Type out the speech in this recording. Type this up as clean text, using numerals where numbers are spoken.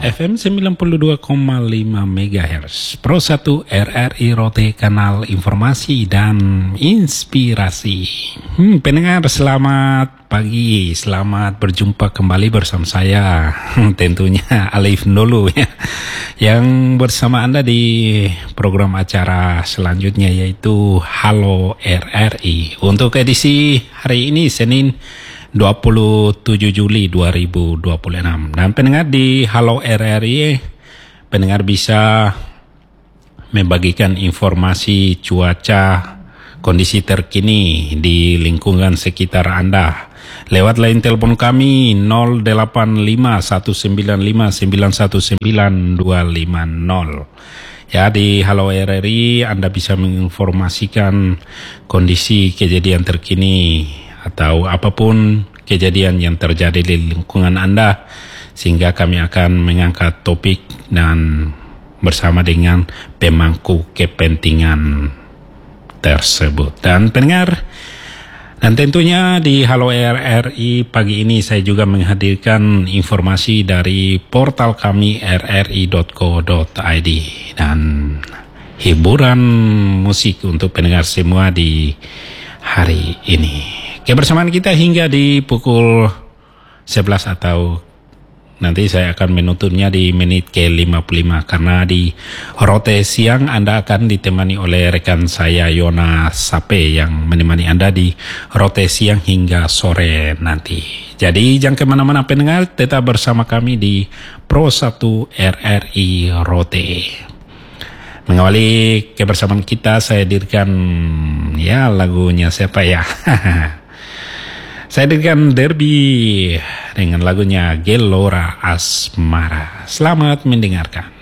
FM 92,5 MHz Pro 1 RRI Rote, kanal informasi dan inspirasi. Pendengar, selamat pagi, selamat berjumpa kembali bersama saya, tentunya Alif Nolu ya, yang bersama Anda di program acara selanjutnya, yaitu Halo RRI. Untuk edisi hari ini, Senin 27 Juli 2026. Dan pendengar di Halo RRI, pendengar bisa membagikan informasi cuaca, kondisi terkini di lingkungan sekitar Anda lewat line telepon kami 085195199250. Ya, di Halo RRI Anda bisa menginformasikan kondisi kejadian terkini atau apapun kejadian yang terjadi di lingkungan Anda, sehingga kami akan mengangkat topik dan bersama dengan pemangku kepentingan tersebut. Dan pendengar, dan tentunya di Halo RRI pagi ini saya juga menghadirkan informasi dari portal kami rri.co.id dan hiburan musik untuk pendengar semua di hari ini. Kebersamaan kita hingga di pukul 11 atau nanti saya akan menutupnya di menit ke-55, karena di Rote Siang Anda akan ditemani oleh rekan saya Yona Sape yang menemani Anda di Rote Siang hingga sore nanti. Jadi jangan kemana-mana pendengar, tetap bersama kami di Pro 1 RRI Rote. Mengawali kebersamaan kita, saya hadirkan ya lagunya siapa ya? Saya hadirkan Derby dengan lagunya Gelora Asmara. Selamat mendengarkan.